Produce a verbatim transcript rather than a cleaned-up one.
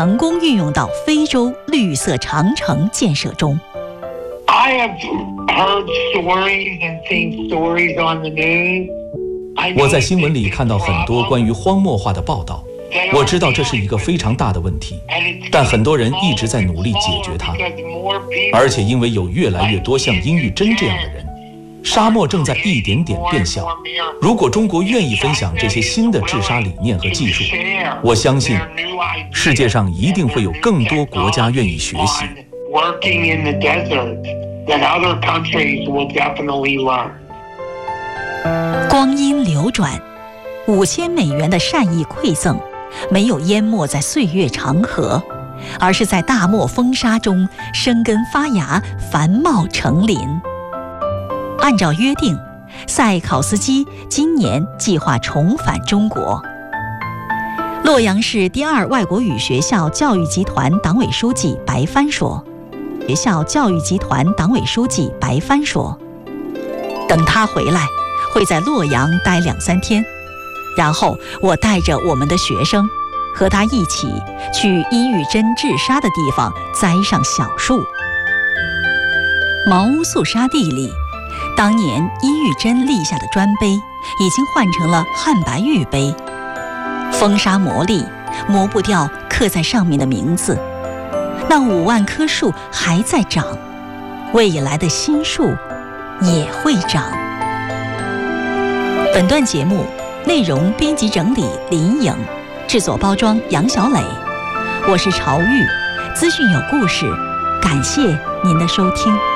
成功运用到非洲绿色长城建设中。 I have heard stories and seen stories on the news. 我在新闻里看到很多关于荒漠化的报道，我知道这是一个非常大的问题，但很多人一直在努力解决它。而且因为有越来越多像殷玉珍这样的人，沙漠正在一点点变小。如果中国愿意分享这些新的治沙理念和技术，我相信世界上一定会有更多国家愿意学习。 光阴流转，五千美元的善意馈赠，没有淹没在岁月长河，而是在大漠风沙中生根发芽，繁茂成林。按照约定，塞考斯基今年计划重返中国。洛阳市第二外国语学校教育集团党委书记白帆说：“学校教育集团党委书记白帆说，等他回来，会在洛阳待两三天，然后我带着我们的学生，和他一起去殷玉珍治沙的地方栽上小树。茅屋肃沙地里，当年殷玉珍立下的砖碑已经换成了汉白玉碑，风沙磨砺，磨不掉刻在上面的名字。那五万棵树还在长，未来的新树也会长。本段节目内容编辑整理林颖，制作包装杨小磊，我是朝玉，资讯有故事，感谢您的收听。